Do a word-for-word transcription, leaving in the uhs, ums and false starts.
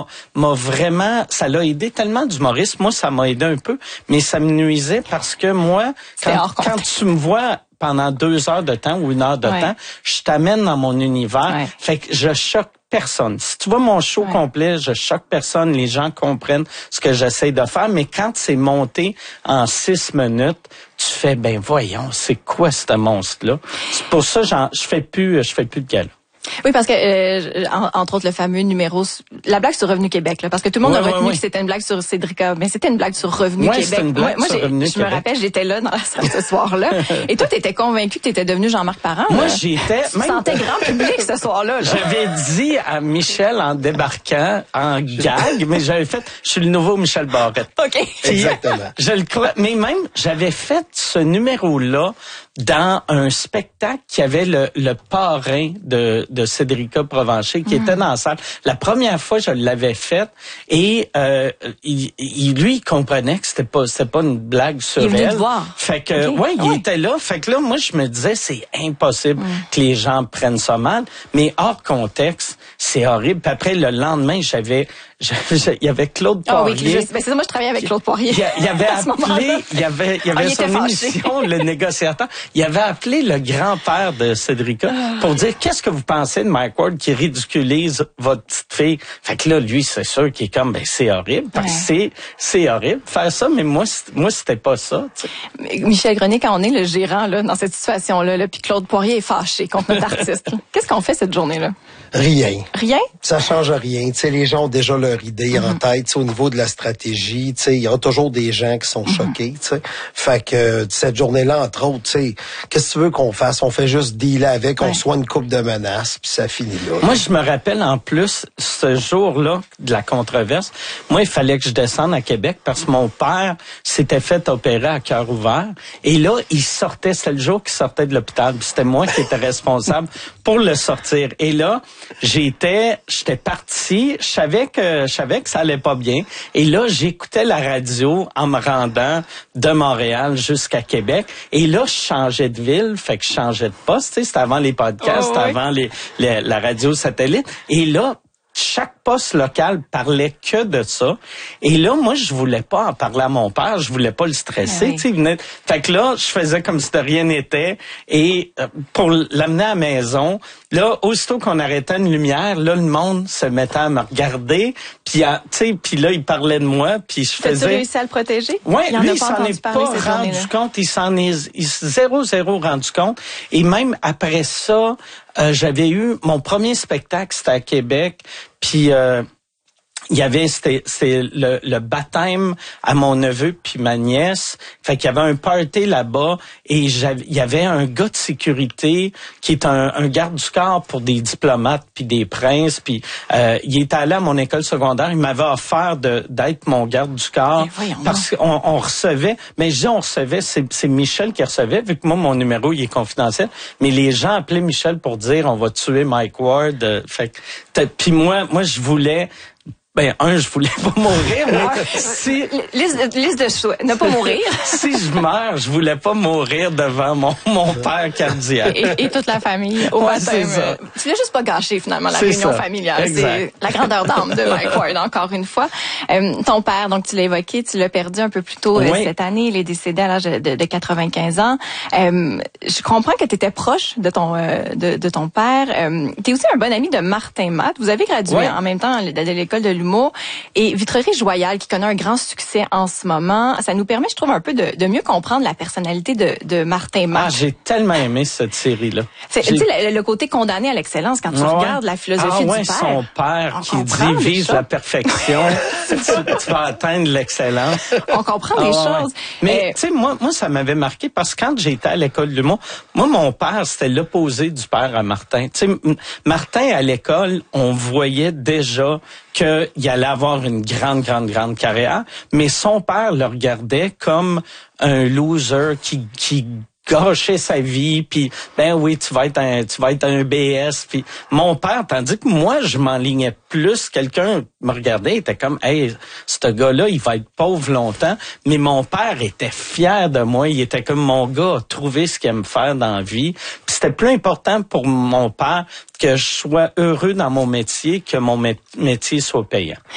m'a vraiment, ça l'a aidé tellement d'humoristes. Moi, ça m'a aidé un peu, mais ça me nuisait parce que moi, quand, quand tu me vois pendant deux heures de temps ou une heure de ouais. temps, je t'amène dans mon univers. Ouais. Fait que je choque personne. Si tu vois mon show ouais. complet, je choque personne. Les gens comprennent ce que j'essaie de faire. Mais quand c'est monté en six minutes, tu fais, ben voyons, c'est quoi ce monstre-là? C'est pour ça, j'en, je fais plus, je fais plus de gala. Oui, parce que, euh, entre autres, le fameux numéro, la blague sur Revenu Québec, là, parce que tout le monde ouais, a retenu ouais, ouais. que c'était une blague sur Cédrica, mais c'était une blague sur Revenu ouais, Québec. Une blague moi, sur moi Revenu je Québec. me rappelle, j'étais là dans la salle ce soir-là. Et toi, t'étais convaincu que t'étais devenu Jean-Marc Parent. Moi, là. j'étais... Tu même... sentais grand public ce soir-là. Là. J'avais dit à Michel en débarquant, en gag, mais j'avais fait, je suis le nouveau Michel Barrette. OK. Puis, exactement. Je le crois, mais même, j'avais fait ce numéro-là dans un spectacle qui avait le, le parrain de, de Cédrica Provencher qui mmh. était dans la salle. La première fois, je l'avais fait et euh, il, il, lui, il comprenait que c'était pas, c'était pas une blague sur il elle. Te voir. Fait que, okay. ouais, il ouais. était là. Fait que là, moi, je me disais, c'est impossible mmh. que les gens prennent ça mal. Mais hors contexte, c'est horrible. Puis après, le lendemain, j'avais, j'avais il y avait Claude Poirier. Oh oui, je, ben c'est ça, moi, je travaillais avec Claude Poirier. Il, il avait appelé, il y avait, il y avait oh, il son émission, Le Négociateur. Il avait appelé le grand-père de Cédrica pour dire qu'est-ce que vous pensez de Mike Ward qui ridiculise votre petite fille. Fait que là, lui, c'est sûr qu'il est comme, ben c'est horrible, parce que c'est, c'est horrible faire ça, mais moi, moi, c'était pas ça. T'sais. Michel Grenier, quand on est le gérant là dans cette situation-là, là, puis Claude Poirier est fâché contre notre artiste, qu'est-ce qu'on fait cette journée-là? Rien. Rien? Ça change rien. T'sais, les gens ont déjà leur idée mm-hmm. en tête. T'sais, au niveau de la stratégie, il y aura toujours des gens qui sont mm-hmm. choqués. T'sais. Fait que cette journée-là, entre autres, t'sais, qu'est-ce que tu veux qu'on fasse? On fait juste dealer avec, ouais. on soit une coupe de menaces, puis ça finit là. Moi, je me rappelle en plus, ce jour-là de la controverse, moi, il fallait que je descende à Québec parce que mon père s'était fait opérer à cœur ouvert. Et là, il sortait, c'était le jour qu'il sortait de l'hôpital. Puis c'était moi qui étais responsable pour le sortir. Et là, j'étais, j'étais parti, je savais que, je savais que ça allait pas bien. Et là, j'écoutais la radio en me rendant de Montréal jusqu'à Québec. Et là, je changeais de ville, fait que je changeais de poste, tu sais, c'était avant les podcasts, oh, oui. avant les, les, la radio satellite. Et là, chaque poste local parlait que de ça. Et là, moi, je voulais pas en parler à mon père. Je voulais pas le stresser. Oui. Tu sais, il venait... Fait que là, je faisais comme si de rien n'était. Et euh, pour l'amener à la maison, là, aussitôt qu'on arrêtait une lumière, là, le monde se mettait à me regarder. Puis, tu sais, puis là, il parlait de moi. Puis je faisais... T'as-tu réussi à le protéger? Oui, lui, il s'en est pas rendu compte. Il s'en est il zéro, zéro rendu compte. Et même après ça, euh, j'avais eu mon premier spectacle, c'était à Québec. Puis euh, il y avait c'était c'est le, le baptême à mon neveu puis ma nièce. Fait qu'il y avait un party là-bas et j'avais il y avait un gars de sécurité qui est un, un garde du corps pour des diplomates puis des princes puis euh, il était allé à mon école secondaire, il m'avait offert de d'être mon garde du corps parce qu'on on recevait mais je dis on recevait c'est c'est Michel qui recevait vu que moi mon numéro il est confidentiel mais les gens appelaient Michel pour dire on va tuer Mike Ward euh, fait que puis moi moi je voulais Ben, un, je voulais pas mourir, mais si... Liste, liste de choix. Ne pas mourir. Si je meurs, je voulais pas mourir devant mon, mon père cardiaque. Et, et toute la famille. Au ouais, matin, tu voulais juste pas gâcher, finalement, la c'est réunion ça. familiale. Exact. C'est la grandeur d'âme de Mike Ward, encore une fois. Euh, ton père, donc, tu l'as évoqué, tu l'as perdu un peu plus tôt oui. euh, cette année. Il est décédé à l'âge de, de quatre-vingt-quinze ans. Euh, je comprends que tu étais proche de ton, euh, de, de ton père. Euh, tu es aussi un bon ami de Martin Matt. Vous avez gradué oui. en même temps de, de l'école de l'humour. Et Vitrerie Joyal, qui connaît un grand succès en ce moment, ça nous permet, je trouve, un peu de, de mieux comprendre la personnalité de, de Martin Matt. Ah, j'ai tellement aimé cette série-là. Tu sais, le, le côté condamné à l'excellence quand tu ouais. regardes la philosophie ah, ouais, du père. son père On qui dit vise la perfection, tu, tu vas atteindre l'excellence. On comprend ah, des ouais. choses. Mais euh, tu sais, moi, moi, ça m'avait marqué parce que quand j'étais à l'école de l'humour, moi, mon père, c'était l'opposé du père à Martin. Tu sais, Martin, à l'école, on voyait déjà qu'il allait avoir une grande, grande, grande carrière, mais son père le regardait comme un loser qui, qui gâchait sa vie, puis ben oui, tu vas être un, tu vas être un B S, puis mon père, tandis que moi, je m'enlignais plus, quelqu'un me regardait, était comme, hey, ce gars-là, il va être pauvre longtemps, mais mon père était fier de moi, il était comme mon gars a trouvé ce qu'il aime faire dans la vie, puis c'était plus important pour mon père que je sois heureux dans mon métier que mon métier soit payant.